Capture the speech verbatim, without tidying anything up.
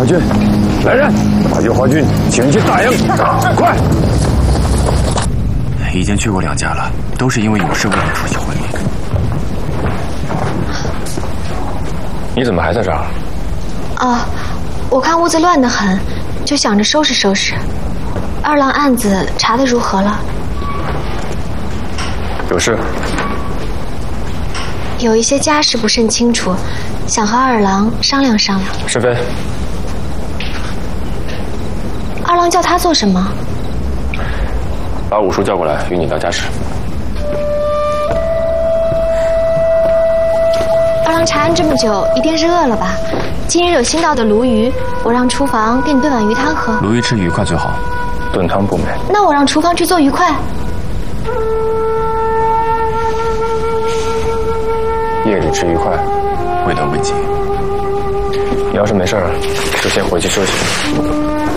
华君，来人，把月华君请进大营，快！ 已经去过两家了，都是因为有事未能出席婚礼。 你怎么还在这儿？ 啊，我看屋子乱得很，就想着收拾收拾。二郎案子查得如何了？ 有事？ 有一些家事不甚清楚，想和二郎商量商量。 是非？ 二郎叫他做什么？ 把五叔叫过来，与你聊家事。 二郎查案这么久，一定是饿了吧？今日有新到的鲈鱼，我让厨房给你炖碗鱼汤喝。 鲈鱼吃鱼块最好， 炖汤不美。 那我让厨房去做鱼块。 夜里吃鱼块， 味道未及。 你要是没事儿，就先回去休息。